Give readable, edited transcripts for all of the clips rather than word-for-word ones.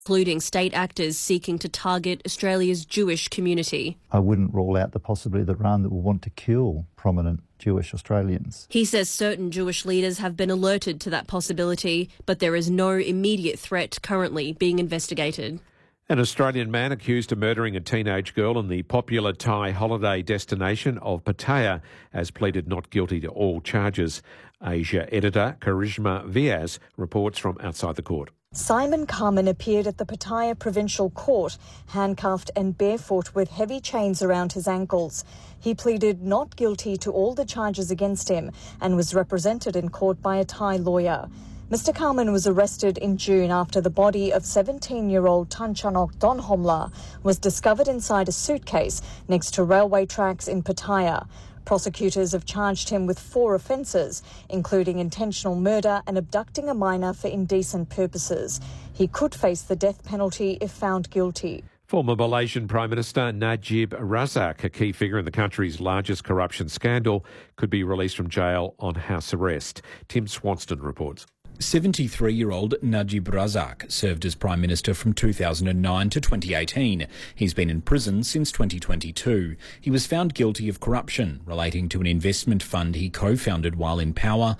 including state actors seeking to target Australia's Jewish community. I wouldn't rule out the possibility that Iran will want to kill prominent Jewish Australians. He says certain Jewish leaders have been alerted to that possibility, but there is no immediate threat currently being investigated. An Australian man accused of murdering a teenage girl in the popular Thai holiday destination of Pattaya has pleaded not guilty to all charges. Asia editor Karishma Vyas reports from outside the court. Simon Carmen appeared at the Pattaya Provincial Court, handcuffed and barefoot with heavy chains around his ankles. He pleaded not guilty to all the charges against him and was represented in court by a Thai lawyer. Mr Carmen was arrested in June after the body of 17-year-old Tanchanok Donhomla was discovered inside a suitcase next to railway tracks in Pattaya. Prosecutors have charged him with 4 offences, including intentional murder and abducting a minor for indecent purposes. He could face the death penalty if found guilty. Former Malaysian Prime Minister Najib Razak, a key figure in the country's largest corruption scandal, could be released from jail on house arrest. Tim Swanston reports. 73-year-old Najib Razak served as Prime Minister from 2009 to 2018. He's been in prison since 2022. He was found guilty of corruption relating to an investment fund he co-founded while in power,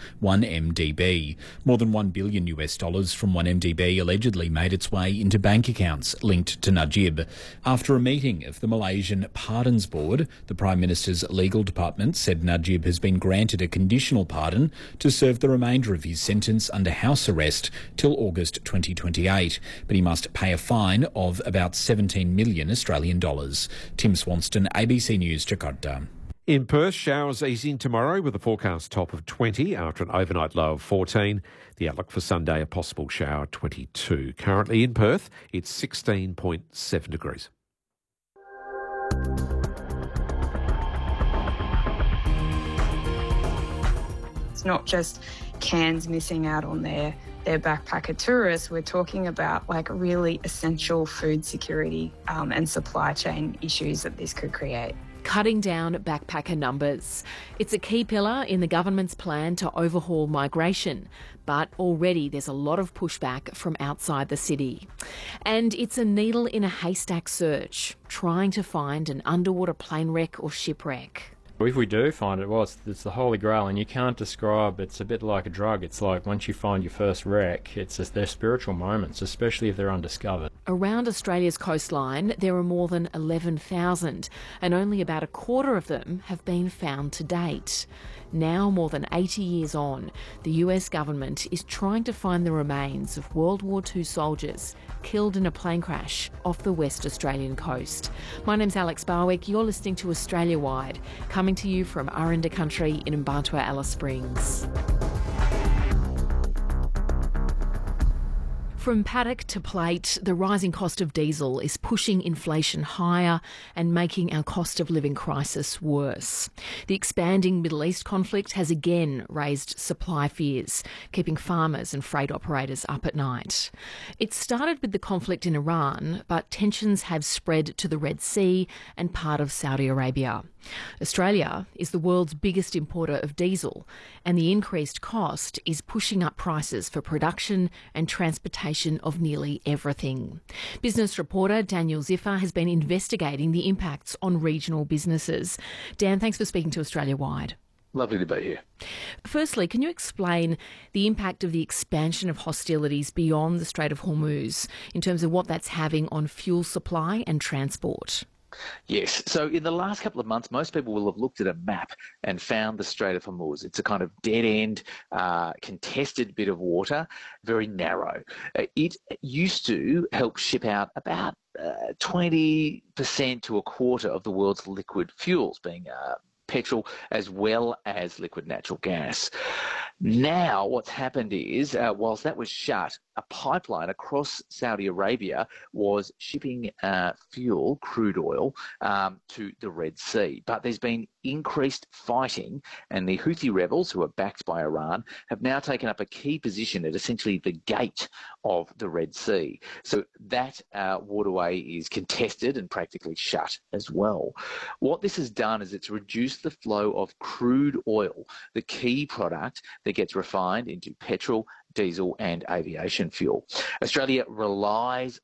1MDB. More than $1 billion from 1MDB allegedly made its way into bank accounts linked to Najib. After a meeting of the Malaysian Pardons Board, the Prime Minister's legal department said Najib has been granted a conditional pardon to serve the remainder of his sentence under house arrest till August 2028, but he must pay a fine of about 17 million Australian dollars. Tim Swanston, ABC News, Jakarta. In Perth, showers easing tomorrow with a forecast top of 20 after an overnight low of 14. The outlook for Sunday, a possible shower, 22. Currently in Perth, it's 16.7 degrees. It's not just Cairns missing out on their backpacker tourists. We're talking about like really essential food security and supply chain issues that this could create. Cutting down backpacker numbers. It's a key pillar in the government's plan to overhaul migration, but already there's a lot of pushback from outside the city. And it's a needle in a haystack search, trying to find an underwater plane wreck or shipwreck. If we do find it, well, it's the holy grail, and you can't describe. It's a bit like a drug. It's like once you find your first wreck, they're spiritual moments, especially if they're undiscovered. Around Australia's coastline, there are more than 11,000, and only about a quarter of them have been found to date. Now, more than 80 years on, the US government is trying to find the remains of World War II soldiers killed in a plane crash off the West Australian coast. My name's Alex Barwick. You're listening to Australia Wide, coming to you from Aranda Country in Mparntwe, Alice Springs. From paddock to plate, the rising cost of diesel is pushing inflation higher and making our cost of living crisis worse. The expanding Middle East conflict has again raised supply fears, keeping farmers and freight operators up at night. It started with the conflict in Iran, but tensions have spread to the Red Sea and part of Saudi Arabia. Australia is the world's biggest importer of diesel, and the increased cost is pushing up prices for production and transportation of nearly everything. Business reporter Daniel Ziffer has been investigating the impacts on regional businesses. Dan, thanks for speaking to Australia Wide. Lovely to be here. Firstly, can you explain the impact of the expansion of hostilities beyond the Strait of Hormuz in terms of what that's having on fuel supply and transport? Yes. So in the last couple of months, most people will have looked at a map and found the Strait of Hormuz. It's a kind of dead-end, contested bit of water, very narrow. It used to help ship out about 20% to a quarter of the world's liquid fuels, being petrol as well as liquid natural gas. Now what's happened is, whilst that was shut, a pipeline across Saudi Arabia was shipping fuel, crude oil, to the Red Sea. But there's been increased fighting, and the Houthi rebels, who are backed by Iran, have now taken up a key position at essentially the gate of the Red Sea. So that waterway is contested and practically shut as well. What this has done is it's reduced the flow of crude oil, the key product that gets refined into petrol, diesel and aviation fuel. Australia relies